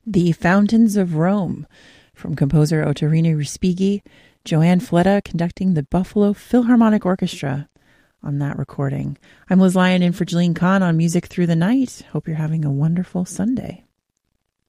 The Fountains of Rome from composer Ottorino Respighi, Joanne Fletta conducting the Buffalo Philharmonic Orchestra on that recording. I'm Liz Lyon in for Jeline Kahn on Music Through the Night. Hope you're having a wonderful Sunday.